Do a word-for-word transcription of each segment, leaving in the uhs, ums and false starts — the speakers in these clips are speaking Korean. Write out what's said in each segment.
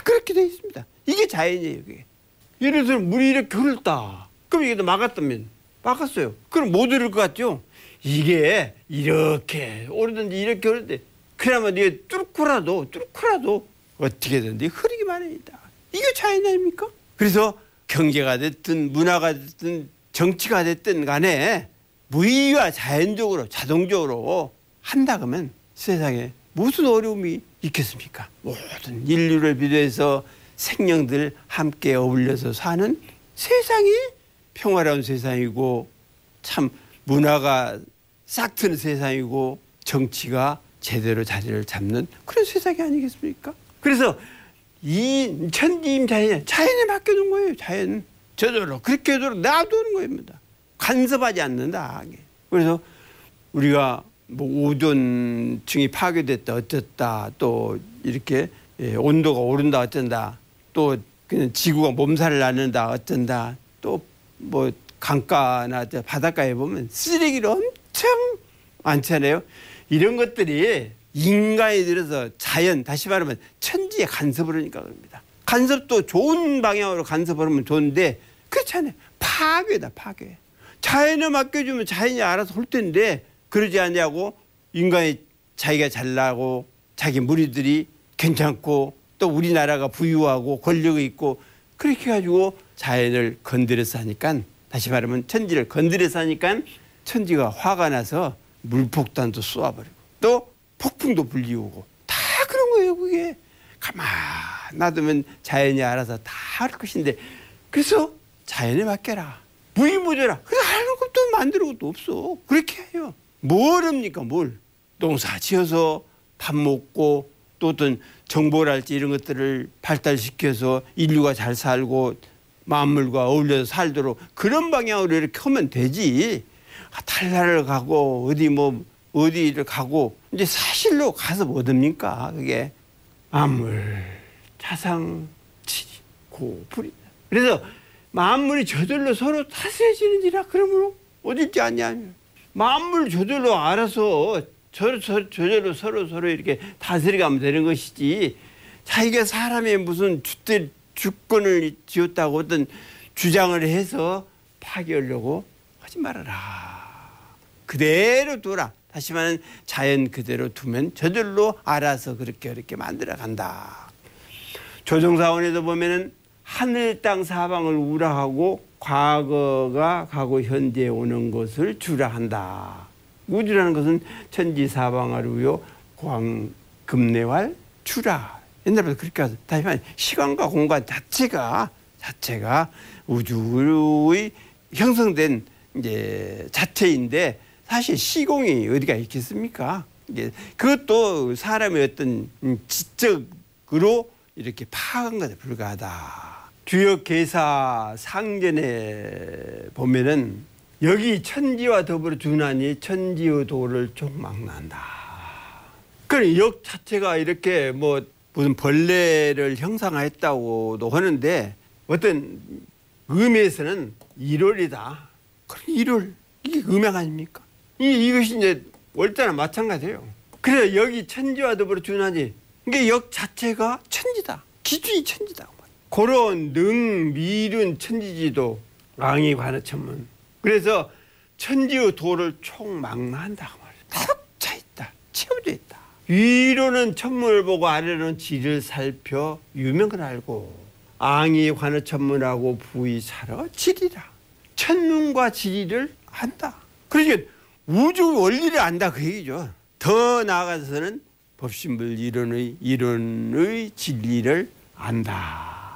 그렇게 돼 있습니다. 이게 자연이에요. 그게. 예를 들어 물이 이렇게 흐른다. 그럼 이게 막았다면 막았어요. 그럼 못 흐를 것 같죠? 이게 이렇게 오르든지 이렇게 오르는데 그나마 이게 뚫고라도 뚫고라도 어떻게든 흐르기만 합니다. 이게 자연 아닙니까? 그래서 경제가 됐든 문화가 됐든 정치가 됐든 간에 무의와 자연적으로 자동적으로 한다 그러면 세상에 무슨 어려움이 있겠습니까? 모든 인류를 비롯해서 생명들 함께 어울려서 사는 세상이 평화로운 세상이고 참 문화가 싹 트는 세상이고 정치가 제대로 자리를 잡는 그런 세상이 아니겠습니까? 그래서 이 천지임자연 자연에 맡겨둔 거예요. 자연 저절로 그렇게 저절로 놔두는 겁니다. 간섭하지 않는다. 그래서 우리가 뭐 오존층이 파괴됐다 어쨌다 또 이렇게 온도가 오른다 어쩐다 또 그냥 지구가 몸살을 앓는다 어쩐다 또 뭐 강가나 바닷가에 보면 쓰레기를 엄청 많잖아요. 이런 것들이 인간이 들어서 자연 다시 말하면 천지에 간섭을 하니까 그럽니다. 간섭도 좋은 방향으로 간섭을 하면 좋은데 그렇잖아요. 파괴다 파괴. 자연에 맡겨주면 자연이 알아서 할 텐데 그러지 않냐고 인간이 자기가 잘나고 자기 무리들이 괜찮고 또 우리나라가 부유하고 권력이 있고 그렇게 해가지고 자연을 건드려서 하니까 다시 말하면 천지를 건드려서 하니까 천지가 화가 나서 물폭탄도 쏘아버리고 또 폭풍도 불리우고 다 그런 거예요. 그게 가만 놔두면 자연이 알아서 다 할 것인데 그래서 자연에 맡겨라. 무이무저라. 그래서 하는 것도 만드는 것도 없어. 그렇게 해요. 뭘 합니까 뭘. 농사 지어서 밥 먹고 또 어떤 정보랄지 이런 것들을 발달시켜서 인류가 잘 살고 만물과 어울려서 살도록 그런 방향으로 이렇게 하면 되지. 달나라를 가고 어디 뭐 어디를 가고 이제 사실로 가서 뭐 됩니까? 그게 만물 자상 치 고불이다. 그래서 만물이 저절로 서로 다스려지는지라 그러므로 어딜지 않냐. 만물 저절로 알아서 저, 저, 저절로 서로 서로 이렇게 다스려가면 되는 것이지 자기가 사람의 무슨 주대, 주권을 지었다고 어떤 주장을 해서 파괴하려고 하지 말아라. 그대로 둬라. 다시 말하면 자연 그대로 두면 저절로 알아서 그렇게 그렇게 만들어 간다. 조정사원에도 보면은 하늘 땅 사방을 우라하고 과거가 가고 현재에 오는 것을 주라 한다. 우주라는 것은 천지 사방을 우요 광 금내활 주라. 옛날부터 그렇게 해서 다시 말하면 시간과 공간 자체가 자체가 우주의 형성된 이제 자체인데 사실 시공이 어디가 있겠습니까? 이게 그것도 사람의 어떤 지적으로 이렇게 파악한 것에 불과하다. 주역 계사 상전에 보면은 여기 천지와 더불어 준하니 천지의 도를 촉망난다. 그러니 역 자체가 이렇게 뭐 무슨 벌레를 형상화했다고도 하는데 어떤 의미에서는 일월이다. 그럼 일월 이게 음양 아닙니까? 이 이것이 이제 월자나 마찬가지예요. 그래서 여기 천지와 더불어 준하니 이게 역 자체가 천지다. 기준이 천지다. 그런 능 미륜 천지지도 앙이 관어천문. 그래서 천지의 도를 총망라한다고 말이야. 탁 차 있다. 채워져 있다. 위로는 천문을 보고 아래로는 지를 살펴 유명을 알고 앙이 관어천문하고 부의 살아 지리라. 천문과 지리를 안다. 그러니까 우주 원리를 안다 그 얘기죠. 더 나아가서는 법신불 이론의 이론의 진리를 안다.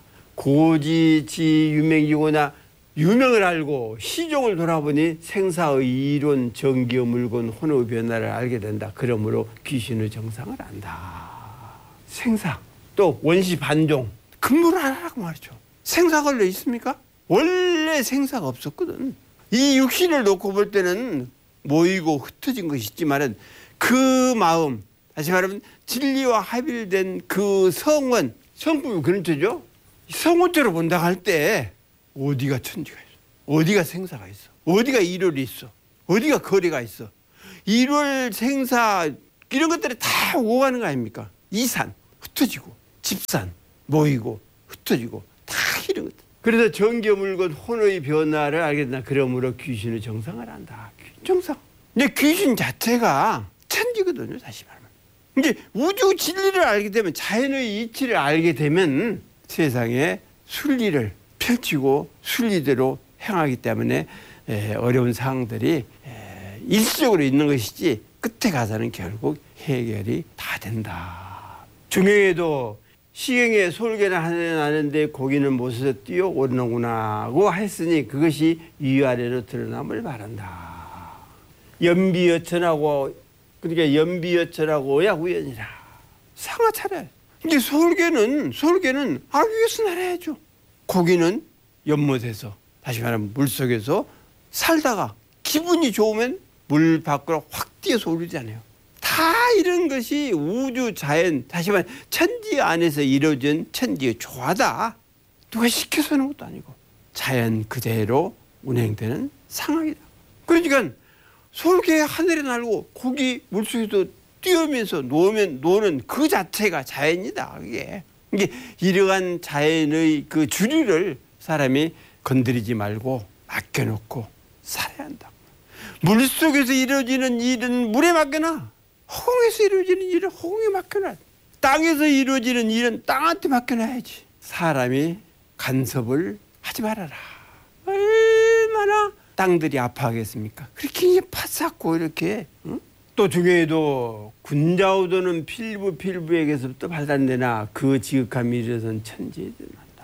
고지지 유명이거나 유명을 알고 시종을 돌아보니 생사의 이론 정기의 물건 혼의 변화를 알게 된다. 그러므로 귀신의 정상을 안다. 생사 또 원시 반종 근무를 하라고 말이죠. 생사가 원래 있습니까? 원래 생사가 없었거든. 이 육신을 놓고 볼 때는 모이고 흩어진 것이 있지만은 그 마음 다시 말하면 진리와 합일된 그 성원 성품이 그런 뜻이죠. 성원대로 본다고 할 때 어디가 천지가 있어? 어디가 생사가 있어? 어디가 일월이 있어? 어디가 거리가 있어? 일월 생사 이런 것들이 다 오가는 거 아닙니까? 이산 흩어지고 집산 모이고 흩어지고 다 이런 것. 그래서 정겨물건 혼의 변화를 알게 된다. 그러므로 귀신의 정상을 안다. 정상. 근데 귀신 자체가 천지거든요. 다시 말하면. 이제 우주 진리를 알게 되면, 자연의 이치를 알게 되면 세상에 순리를 펼치고 순리대로 행하기 때문에 에, 어려운 상황들이 에, 일시적으로 있는 것이지 끝에 가서는 결국 해결이 다 된다. 중경에도 시경에 솔개는 하는데 고기는 못에서 뛰어오르는구나고 했으니 그것이 위아래로 드러남을 바란다. 연비여천하고, 그러니까 연비여천하고야 우연이라. 상하 차례. 이제 솔개는 솔개는 아기 위해서 날아야죠. 고기는 연못에서, 다시 말하면 물속에서 살다가 기분이 좋으면 물 밖으로 확 뛰어서 오르잖아요. 다 이런 것이 우주 자연, 다시 말하면 천지 안에서 이루어진 천지의 조화다. 누가 시켜서 하는 것도 아니고 자연 그대로 운행되는 상황이다. 그러니까 솔개 하늘에 날고 고기 물속에서 뛰어면서 노면 노는 그 자체가 자연이다. 그게 이게 이러한 자연의 그 주류를 사람이 건드리지 말고 맡겨놓고 살아야 한다. 물속에서 이루어지는 일은 물에 맡겨놔. 허공에서 이루어지는 일은 허공에 맡겨놔. 땅에서 이루어지는 일은 땅한테 맡겨놔야지. 사람이 간섭을 하지 말아라. 얼마나 땅들이 아파하겠습니까? 그렇게 이제 파삭고 이렇게. 응? 또 중에도 군자우도는 필부 필부에게서부터 발단되나 그 지극함이 이르선 천지에 드러난다.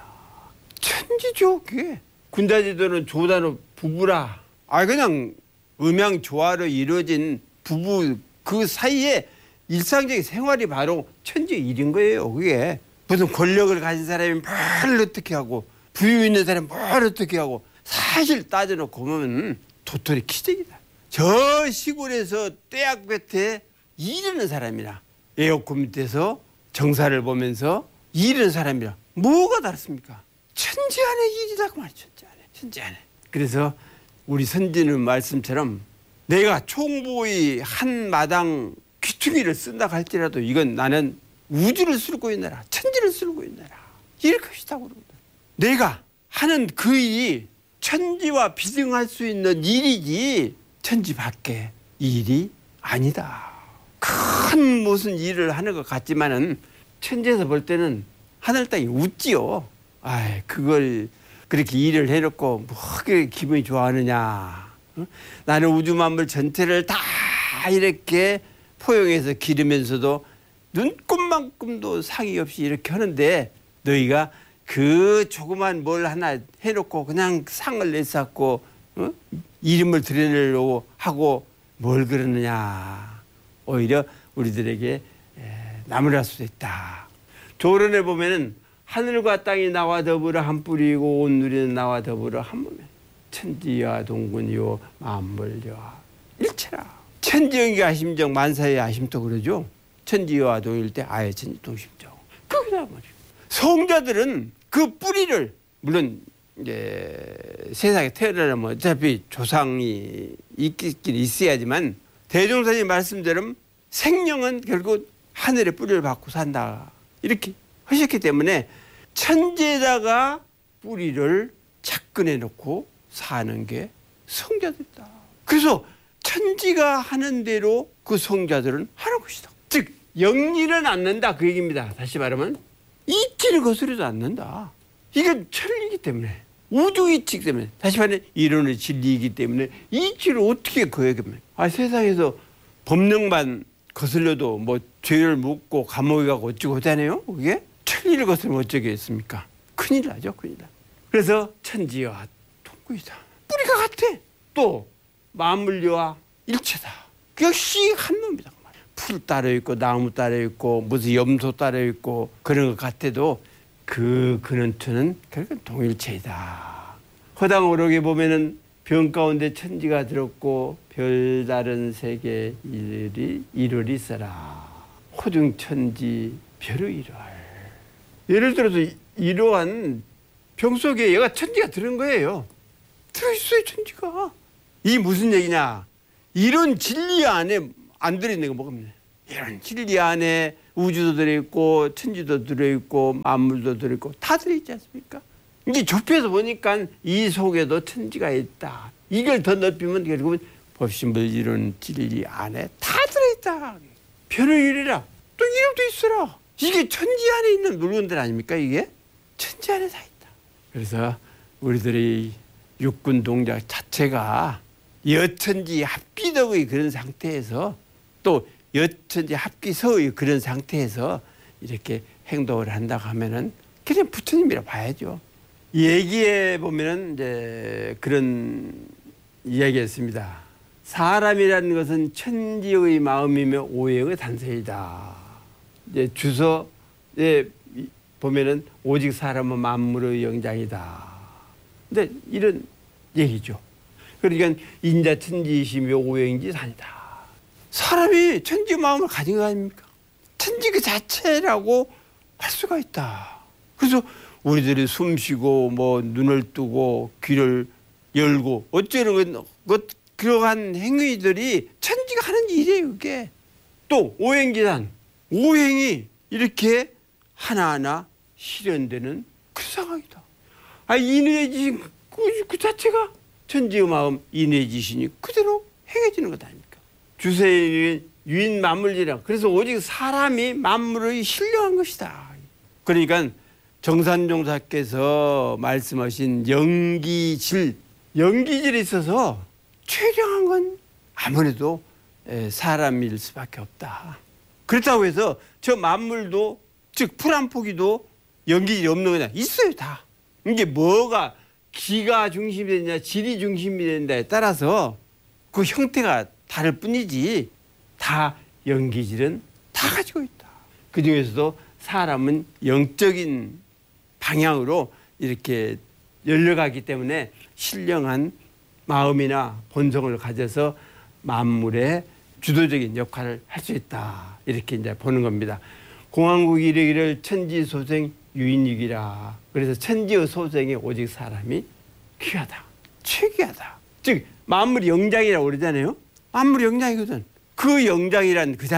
천지죠 그게. 군자지도는 조단의 부부라. 아 그냥 음양 조화로 이루어진 부부 그 사이에 일상적인 생활이 바로 천지의 일인 거예요. 그게 무슨 권력을 가진 사람이 뭘 어떻게 하고 부유 있는 사람이 뭘 어떻게 하고, 사실 따져놓고 보면 도토리 기적이다. 저 시골에서 떼약 볕에 일하는 사람이라, 에어컨 밑에서 정사를 보면서 일하는 사람이라 뭐가 다릅니까? 천지 안의 일이다 그 말이죠. 천지 안에. 천지 안에. 그래서 우리 선지는 말씀처럼 내가 총보의 한 마당 귀퉁이를 쓴다 할지라도 이건 나는 우주를 쓸고 있느라, 천지를 쓸고 있느라 이럴 것이다 그러거든. 내가 하는 그 일이 천지와 비등할 수 있는 일이지 천지 밖에 일이 아니다. 큰 무슨 일을 하는 것 같지만은 천지에서 볼 때는 하늘 땅이 웃지요. 아, 그걸 그렇게 일을 해놓고 뭐 그렇게 기분이 좋아하느냐. 응? 나는 우주 만물 전체를 다 이렇게 포용해서 기르면서도 눈꼽만큼도 상의 없이 이렇게 하는데 너희가 그 조그만 뭘 하나 해놓고 그냥 상을 내쌓고 어? 이름을 드러내려고 하고 뭘 그러느냐. 오히려 우리들에게 나무랄 수도 있다. 조론에 보면은 하늘과 땅이 나와 더불어 한 뿌리이고 온 누리는 나와 더불어 한 몸에 천지와 동군이요 만물과 일체라. 천지영이가 아심정 만사의 아심도 그러죠. 천지와 동일 때 아예 천지 동심정. 그거다 말이에요. 성자들은 그 뿌리를, 물론 이제 세상에 태어나려면 어차피 조상이 있긴 있어야지만 대종사님 말씀대로 생명은 결국 하늘의 뿌리를 받고 산다 이렇게 하셨기 때문에 천지에다가 뿌리를 착근해 놓고 사는 게 성자들이다. 그래서 천지가 하는 대로 그 성자들은 하는 것이다. 즉 영리는 않는다 그 얘기입니다. 다시 말하면 이치를 거스르지 않는다. 이건 천리이기 때문에, 우주 이치이기 때문에, 다시 말하면 이론의 진리이기 때문에 이치를 어떻게 거역하면, 아 세상에서 법령만 거슬려도 뭐 죄를 묻고 감옥에 가고 어쩌고 하잖아요. 그게 천리를 거스르면 어쩌겠습니까? 큰일 나죠. 큰일 나. 그래서 천지와 동구이다. 뿌리가 같아. 또 만물과 일체다. 역시 한 놈이다. 풀 따로 있고 나무 따로 있고 무슨 염소 따로 있고 그런 것 같아도 그 근원투는 결국 동일체이다. 허당 오록에 보면은 병 가운데 천지가 들었고 별다른 세계 일이 일을 있어라. 호중 천지 별의 일할. 예를 들어서 이러한 병 속에 얘가 천지가 들은 거예요. 들어있어요 천지가. 이 무슨 얘기냐? 이런 진리 안에 안 들어있는 거 뭐가 없네. 이런 진리 안에 우주도 들어있고 천지도 들어있고 만물도 들어있고 다 들어있지 않습니까? 이게 좁혀서 보니까 이 속에도 천지가 있다. 이걸 더 넓히면 결국은 법신을 이루는 진리 안에 다 들어있다. 별을 이루라. 또 이름도 있어라. 이게 천지 안에 있는 물건들 아닙니까? 이게 천지 안에 다 있다. 그래서 우리들의 육군 동작 자체가 여천지 합기덕의 그런 상태에서 또 여천지 합기서의 그런 상태에서 이렇게 행동을 한다고 하면은 그냥 부처님이라 봐야죠. 얘기해 보면은 이제 그런 이야기였습니다. 사람이라는 것은 천지의 마음이며 오행의 단서이다. 이제 주서에 보면은 오직 사람은 만물의 영장이다. 근데 이런 얘기죠. 그러니까 인자천지이시며 오행지산이다. 사람이 천지 마음을 가진 거 아닙니까? 천지 그 자체라고 할 수가 있다. 그래서 우리들이 숨 쉬고 뭐 눈을 뜨고 귀를 열고 어쩌는 것 그러한 행위들이 천지가 하는 일이에요. 그게 또 오행지산 오행이 이렇게 하나하나 실현되는 그 상황이다. 아 인해지신 그, 그 자체가 천지의 마음 인해지시니 그대로 행해지는 것 아닙니까? 주세의 유인 만물이라. 그래서 오직 사람이 만물의 신령한 것이다. 그러니까 정산종사께서 말씀하신 영기질, 영기질에 있어서 최량한 건 아무래도 사람일 수밖에 없다. 그렇다고 해서 저 만물도 즉 풀 한 포기도 영기질이 없는 거냐? 있어요 다. 이게 뭐가 기가 중심이 되냐 질이 중심이 된다에 따라서 그 형태가 다를 뿐이지 다 영기질은 다 가지고 있다. 그중에서도 사람은 영적인 방향으로 이렇게 열려가기 때문에 신령한 마음이나 본성을 가져서 만물의 주도적인 역할을 할 수 있다. 이렇게 이제 보는 겁니다. 공안국이 이르기를 천지소생 유인이기라. 그래서 천지의 소생에 오직 사람이 귀하다. 최귀하다. 즉 만물이 영장이라고 그러잖아요. 만물이 영장이거든. 그 영장이란 그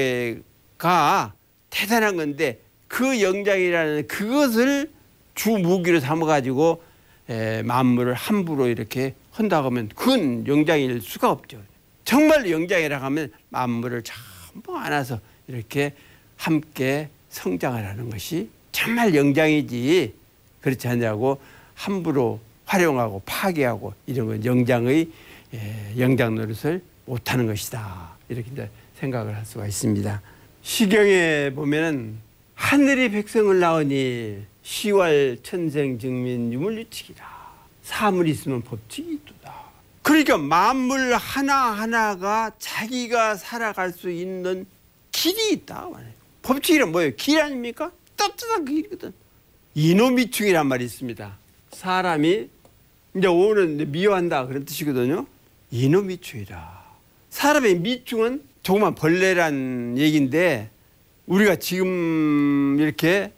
자체가 대단한 건데 그 영장이라는 그것을 주 무기로 삼아가지고 에, 만물을 함부로 이렇게 한다고 하면 그건 영장일 수가 없죠. 정말 영장이라고 하면 만물을 전부 안아서 이렇게 함께 성장을 하는 것이 정말 영장이지 그렇지 않냐고 함부로 활용하고 파괴하고 이런 건 영장의 에, 영장 노릇을 못하는 것이다. 이렇게 이제 생각을 할 수가 있습니다. 시경에 보면은 하늘이 백성을 낳으니 시월 천생 증민 유물유칙이라. 사물이 있으면 법칙이 있도다. 그러니까 만물 하나하나가 자기가 살아갈 수 있는 길이 있다. 법칙이란 뭐예요? 길 아닙니까? 떳떳한 길이거든. 인호미충이란 말이 있습니다. 사람이 이제 오는 미워한다 그런 뜻이거든요. 인호미충이라. 사람의 미충은 조그만 벌레란 얘기인데 우리가 지금 이렇게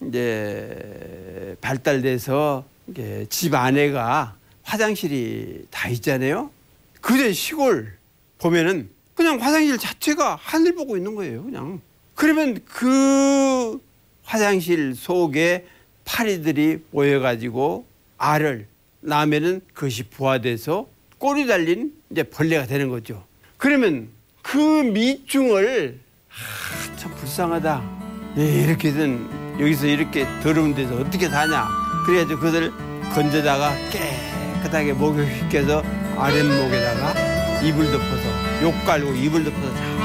이제 발달돼서 이게 집 안에가 화장실이 다 있잖아요. 그대 시골 보면은 그냥 화장실 자체가 하늘 보고 있는 거예요. 그냥. 그러면 그 화장실 속에 파리들이 모여가지고 알을 낳으면은 그것이 부화돼서 꼬리 달린 이제 벌레가 되는 거죠. 그러면 그 미충을 아, 참 불쌍하다. 이렇게든 여기서 이렇게 더러운 데서 어떻게 사냐. 그래가지고 그것을 건져다가 깨끗하게 목욕시켜서 아랫목에다가 이불 덮어서 욕 깔고 이불 덮어서 잘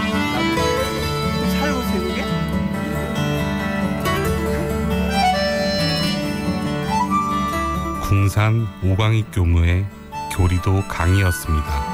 살고 세우게. 궁산 오광익 교무의 교리도 강의였습니다.